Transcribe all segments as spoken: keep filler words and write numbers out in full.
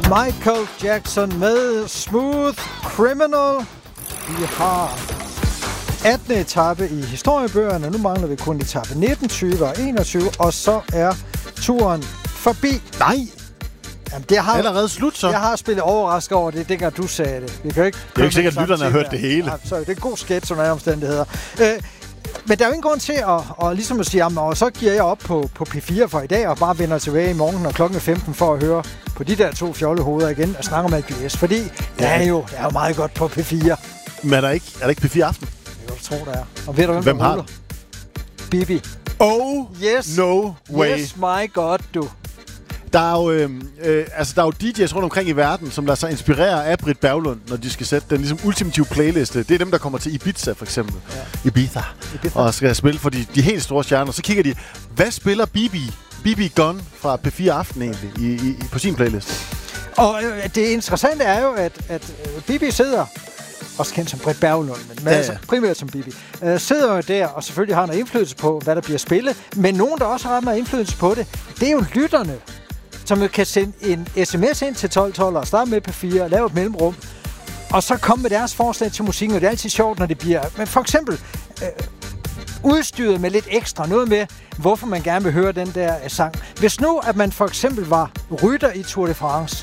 Michael Jackson med Smooth Criminal. Vi har attende etape i historiebøgerne. Nu mangler vi kun etape nitten, tyve og enogtyve. Og så er turen forbi. Nej! Jamen, det har, allerede slut, så. Jeg har spillet overrasket over det, dengang du sagde det. Vi kan ikke det er jo ikke sikkert, at lytterne har hørt det hele. Nej, så det er en god sketch under omstændigheder. Øh, men der er jo ingen grund til at, at, ligesom at sige, jamen, og så giver jeg op på, på P fire for i dag, og bare vender tilbage i morgen, når klokken er femten, for at høre på de der to fjollehoveder igen og snakke om A G S. Fordi ja. det er jo det er jo meget godt på P fire. Men er der ikke, er der ikke P fire Aften? Jeg tror, der er. Og ved du, hvem, hvem der har Bibi. Oh, yes. no way. Yes, my god, du. Der er jo, øh, øh, altså, der er jo D J's rundt omkring i verden, som lader sig inspirere af Britt Berglund, når de skal sætte den ligesom ultimative playliste. Det er dem, der kommer til Ibiza, for eksempel. Ja. Ibiza. Ibiza. Og skal spille for de, de helt store stjerner. Så kigger de, hvad spiller Bibi, Bibi Gun fra P fire Aften egentlig i, i, på sin playliste? Og øh, det interessante er jo, at, at øh, Bibi sidder, også kendt som Britt Berglund, men ja, ja. Altså, primært som Bibi, øh, sidder jo der og selvfølgelig har noget indflydelse på, hvad der bliver spillet. Men nogen, der også har meget indflydelse på det, det er jo lytterne, som kan sende en sms ind til tolv tolv og starte med P fire og lave et mellemrum, og så komme med deres forslag til musikken, og det er altid sjovt, når det bliver, men for eksempel øh, udstyret med lidt ekstra, noget med, hvorfor man gerne vil høre den der øh, sang. Hvis nu, at man for eksempel var rytter i Tour de France,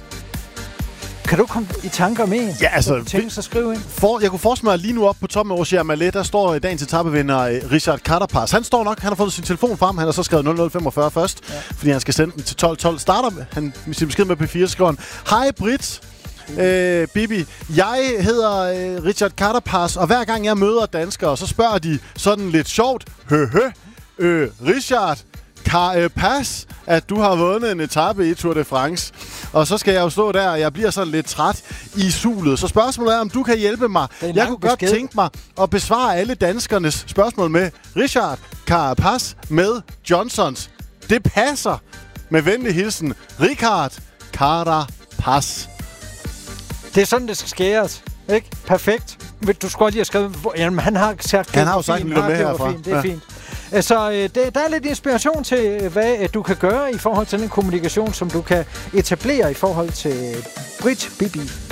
kan du komme i tanker om en? Ja, altså... Tænk sig at skrive ind. For, jeg kunne forestille mig lige nu op på toppen af Ogier Malet, der står dagens etapevinder Richard Carapaz. Han står nok, han har fået sin telefon frem, han har så skrevet nul nul femogfyrre først, ja. fordi han skal sende den til tolv tolv. Starter han med sin besked med P fire, skriver han: Hej Britt, øh, Bibi, jeg hedder øh, Richard Carapaz, og hver gang jeg møder danskere, så spørger de sådan lidt sjovt, hø hø, øh, Richard Carapaz, at du har vundet en etape i Tour de France. Og så skal jeg jo stå der, og jeg bliver sådan lidt træt i sulet. Så spørgsmålet er, om du kan hjælpe mig. Jeg kunne godt besked. tænke mig at besvare alle danskernes spørgsmål med Richard Carapaz med Johnsons. Det passer. Med venlig hilsen, Richard Carapaz. Det er sådan, det skal skæres. Ikke? Perfekt. Du skulle lige have skrevet... Jamen, han har sagt... Han har jo sagt lidt med herfra. Fint. Det er ja. fint. Så øh, det, der er lidt inspiration til, hvad øh, du kan gøre i forhold til den kommunikation, som du kan etablere i forhold til Britt, Bibi